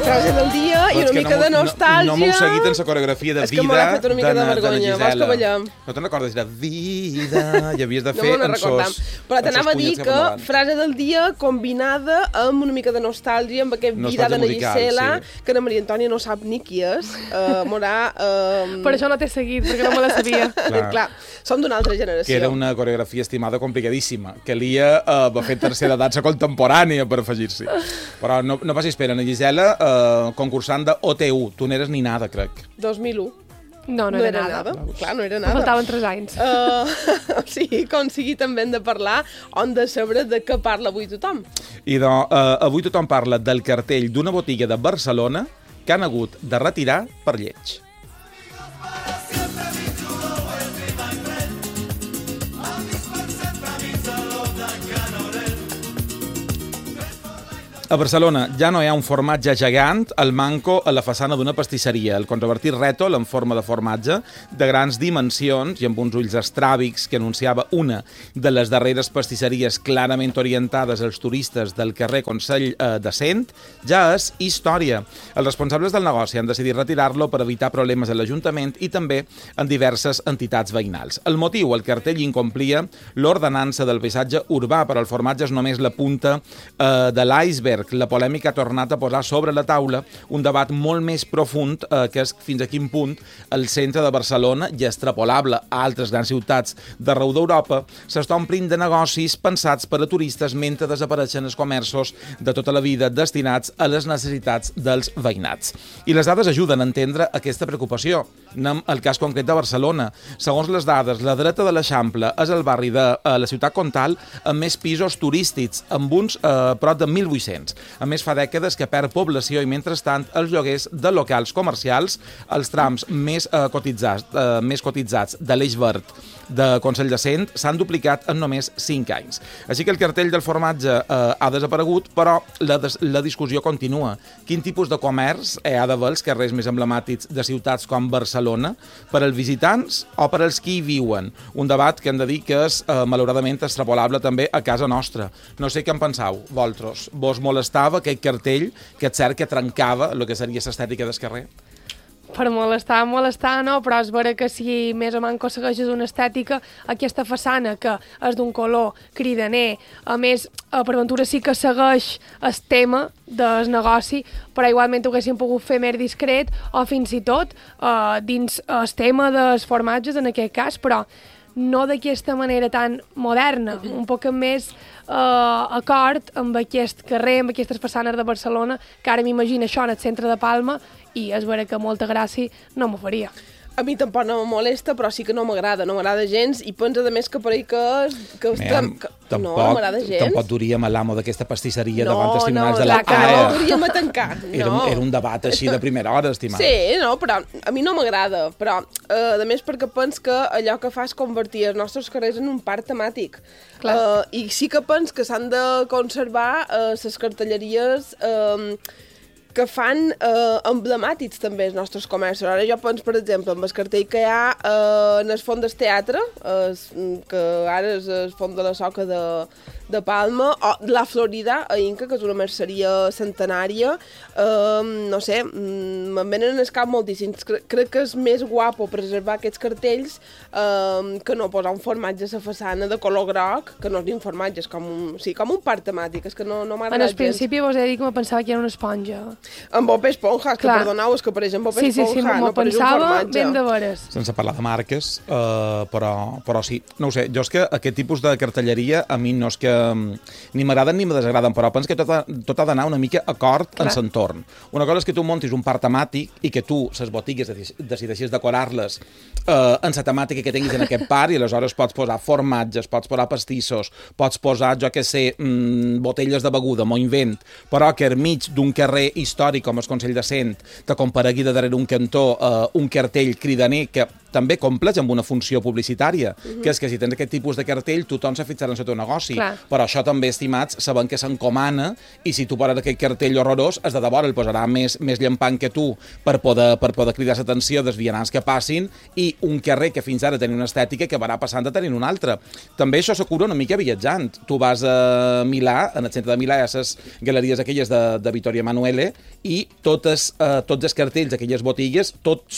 frase del dia i una mica de nostàlgia. No m'heu seguit en la coreografia de vida. És que m'ha fet una mica de vergonya. Vols que ballem? No te'n recordes? Era vida i havies de fer en sos... Però t'anava a dir que frase del dia combinada amb una mica de nostàlgia, amb aquest vida de na Gisela, que na Maria Antònia no sap ni qui és. Per això no t'he seguit, perquè no me la sabia. Clar, som d'una altra generació. Que era una coreografia estimada complicadíssima. Calia va fer tercera dansa contemporània per afegir-s'hi. Però no passis pena, na Gisela, concursant de OT1. Tu n'eres ni nada, crec. 2001. No era nada. Clar, no era nada. Faltaven 3 anys. Sí, com sigui, també hem de parlar, hem de saber de què parla avui tothom. I avui tothom parla del cartell d'una botiga de Barcelona que han hagut de retirar per lleig. A Barcelona ja no hi ha un formatge gegant al manco a la façana d'una pastisseria. El controvertit rètol en forma de formatge de grans dimensions i amb uns ulls estràbics que anunciava una de les darreres pastisseries clarament orientades als turistes del carrer Consell de Cent ja és història. Els responsables del negoci han decidit retirar-lo per evitar problemes a l'Ajuntament i també en diverses entitats veïnals. El motiu, el cartell incomplia l'ordenança del paisatge urbà, però el formatge és només la punta de l'iceberg. La polèmica ha tornat a posar sobre la taula un debat molt més profund que és fins a quin punt el centre de Barcelona i extrapolable a altres grans ciutats d'arreu d'Europa s'està omplint de negocis pensats per a turistes mentre desapareixen els comerços de tota la vida destinats a les necessitats dels veïnats. I les dades ajuden a entendre aquesta preocupació. Anem al cas concret de Barcelona. Segons les dades, la dreta de l'Eixample és el barri de la ciutat comtal amb més pisos turístics, amb uns prop de 1.800. A més, fa dècades que perd població i, mentrestant, els lloguers de locals comercials, els trams més cotitzats de l'Eix Verd de Consell de Cent, s'han duplicat en només 5 anys. Així que el cartell del formatge ha desaparegut, però la discussió continua. Quin tipus de comerç hi ha d'haver als carrers més emblemàtics de ciutats com Barcelona per als visitants o per als qui hi viuen? Un debat que hem de dir que és, malauradament, extrapolable també a casa nostra. No sé què en penseu, vosaltres. Vos molestava aquest cartell que és cert que trencava el que seria l'estètica del carrer? Per molestar no, però és vera que si més o manco segueixes una estètica, aquesta façana que és d'un color cridaner, a més, per ventura sí que segueix el tema del negoci, però igualment ho haguéssim pogut fer més discret o fins i tot dins el tema dels formatges en aquest cas, però no d'aquesta manera tan moderna, un poc més acord amb aquest carrer, amb aquestes façanes de Barcelona, que ara m'imagino això en el centre de Palma, i és vera que molta gràcia no m'ho faria. A mi tampoc no me molesta, però sí que no m'agrada gens, i penso a més que per ahí no m'agrada gens. Tampoc duríem a l'amo d'aquesta pastisseria davant testimonials de la AE. No, duríem a tancar. Era un debat així de primera hora, estimat. Sí, no, però a mi no m'agrada, però a més perquè penso que allò que fa és convertir els nostres carrers en un parc temàtic. I sí que penso que s'han de conservar les cartelleries que fan emblemàtics també els nostres comerços. Ara jo penso, per exemple, en el cartell que hi ha en el fons del teatre, que ara és el fons de la Soca de Palma, o la Florida, a Inca, que és una merceria centenària. No sé, me'n venen al cap moltíssims. Crec que és més guapo preservar aquests cartells que no posar un formatge a la façana de color groc, que no és ni un formatge, és com un parc temàtic, és que no m'agrada gens. En el principi vos he dit que me pensava que era una esponja. En Bob Esponja, que perdoneu, és que apareix en Bob Esponja, sí, no apareix un formatge. Ben de veres. Sense parlar de marques, però sí. No ho sé, jo és que aquest tipus de cartelleria a mi no és que ni m'agraden ni me desagraden, però penso que tot ha d'anar una mica acord en l'entorn. Una cosa és que tu montis un parc temàtic i que tu, les botigues, decideixis decorar-les en la temàtica que tinguis en aquest parc, i aleshores pots posar formatges, pots posar pastissos, pots posar, jo què sé, botelles de beguda, m'ho invent, però que enmig d'un carrer històric com el Consell de Cent te comparegui de darrere un cantó un cartell cridaner que també compleix amb una funció publicitària, que és que si tens aquest tipus de cartell tothom se fixarà en el teu negoci. Però això també, estimats, sabem que s'encomana i si tu poses aquell cartell horrorós, és de debò, el posarà més llampant que tu per poder cridar l'atenció dels vianants que passin i un carrer que fins ara tenia una estètica que va passant a tenir una altra. També això se cura una mica viatjant. Tu vas a Milà, en el centre de Milà hi ha les galeries aquelles de Vittorio Emanuele i tots els cartells d'aquelles botigues,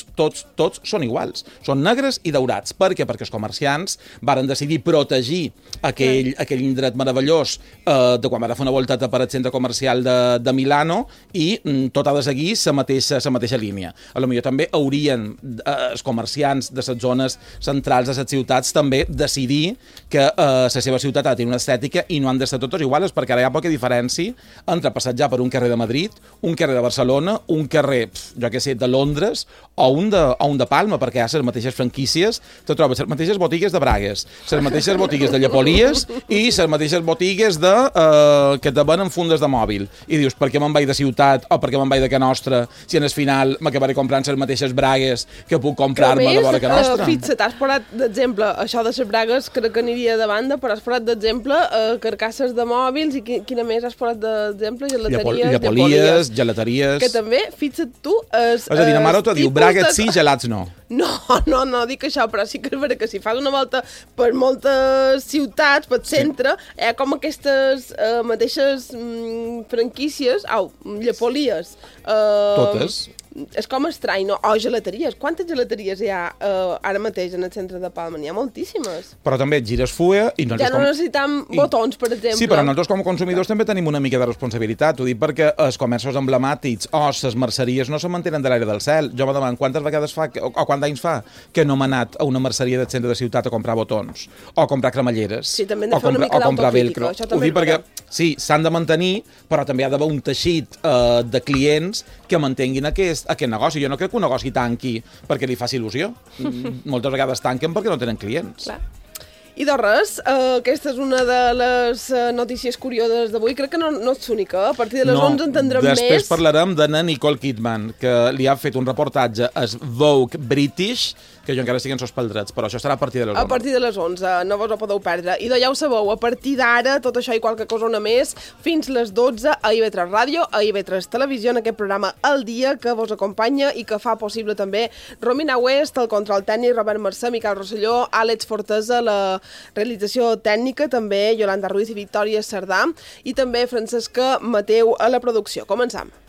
tots són iguals. Són negres i daurats. Per què? Perquè els comerciants varen decidir protegir aquell indret meravellós de quan van fer una voltata per al centre comercial de Milano i tot ha de seguir la mateixa línia. A lo millor també haurien els comerciants de les zones centrals de les ciutats també decidir que la seva ciutat ha de tenir una estètica i no han d'estar totes iguals, perquè ara hi ha poca diferència entre passejar per un carrer de Madrid, un carrer de Barcelona, un carrer, jo què sé, de Londres o un de Palma, perquè hi ha les mateixes franquícies, te trobes les mateixes botigues de bragues, les mateixes botigues de llepolies i les mateixes botigues que te venen fundes de mòbil. I dius, per què me'n vaig de ciutat o per què me'n vaig de Can Nostra si en el final m'acabaré comprant les mateixes bragues que puc comprar-me de vora Can Nostra? Fixa, t'has posat d'exemple, això de les bragues crec que aniria de banda, però has posat d'exemple carcasses de mòbils i quina més has posat d'exemple? Llepolies, gelateries... Que també, fixa't tu... És a dir, la mare t'ho diu, bragues sí, gelats no. No, dic això, però sí que és vera que si fas una volta per moltes ciutats, pel centre, hi ha com aquestes mateixes franquícies, llepolies. Totes. És com estrany, no? O gelateries. Quantes gelateries hi ha ara mateix en el centre de Palma? N'hi ha moltíssimes. Però també et gires fulla i... Ja no necessitem botons, per exemple. Sí, però nosaltres com a consumidors també tenim una mica de responsabilitat. Ho dic perquè els comerços emblemàtics o les merceries no se mantenen de l'aire del cel. Jo me demano quantes vegades fa, o quants anys fa, que no m'he anat a una merceria del centre de ciutat a comprar botons, o a comprar cremalleres, sí, també hem de fer una mica d'autocrítica. Ho dic perquè, sí, s'han de mantenir, però també hi ha d'haver un teixit de clients que mantenguin aquest negoci. Jo no crec que un negoci tanqui perquè li faci il·lusió. Moltes vegades tanquen perquè no tenen clients. Clar. I de res, aquesta és una de les notícies curioses d'avui. Crec que no és única. A partir de les 11 entendrem més. Després parlarem de Nicole Kidman, que li ha fet un reportatge a Vogue British, que jo encara estic en sos drets, però això serà a partir de les 11. A partir de les 11, no vos ho podeu perdre. I ja ho sabeu, a partir d'ara, tot això i qualque cosa una més, fins les 12 a IB3 Ràdio, a IB3 Televisió, en aquest programa El Dia, que vos acompanya i que fa possible també Romina West, el control tècnic, Robert Mercè, Miquel Rosselló, Àlex Fortesa, la realització tècnica, també Yolanda Ruiz i Victòria Cerdà, i també Francesca Mateu a la producció. Començam.